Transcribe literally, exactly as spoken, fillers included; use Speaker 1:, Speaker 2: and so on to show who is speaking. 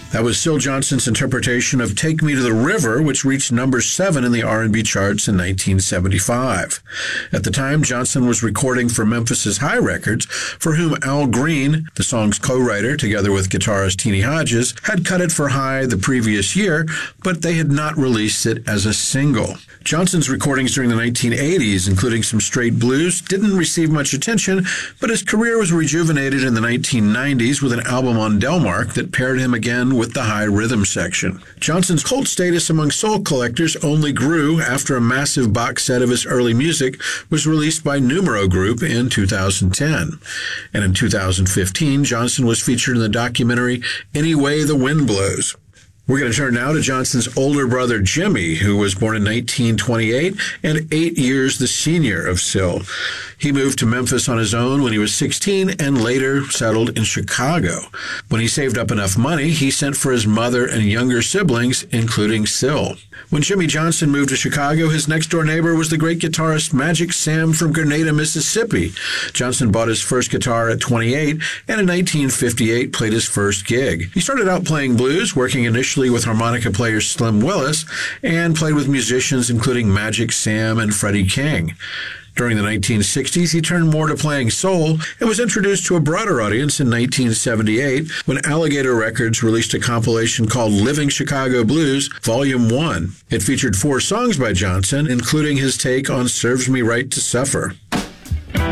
Speaker 1: That was Syl Johnson's interpretation of Take Me to the River, which reached number seven in the R and B charts in nineteen seventy-five. At the time, Johnson was recording for Memphis's High Records, for whom Al Green, the song's co-writer, together with guitarist Teenie Hodges, had cut it for High the previous year, but they had not released it as a single. Johnson's recordings during the nineteen eighties, including some straight blues, didn't receive much attention, but his career was rejuvenated in the nineteen nineties with an album on Delmark that paired him again with the high rhythm section. Johnson's cult status among soul collectors only grew after a massive box set of his early music was released by Numero Group in two thousand ten. And in two thousand fifteen, Johnson was featured in the documentary Any Way the Wind Blows. We're going to turn now to Johnson's older brother, Jimmy, who was born in nineteen twenty-eight and eight years the senior of Syl. He moved to Memphis on his own when he was sixteen and later settled in Chicago. When he saved up enough money, he sent for his mother and younger siblings, including Syl. When Jimmy Johnson moved to Chicago, his next-door neighbor was the great guitarist Magic Sam from Grenada, Mississippi. Johnson bought his first guitar at twenty-eight and in nineteen fifty-eight played his first gig. He started out playing blues, working initially with harmonica player Slim Willis, and played with musicians including Magic Sam and Freddie King. During the nineteen sixties, he turned more to playing soul and was introduced to a broader audience in nineteen seventy-eight when Alligator Records released a compilation called Living Chicago Blues, Volume one. It featured four songs by Johnson, including his take on Serves Me Right to Suffer.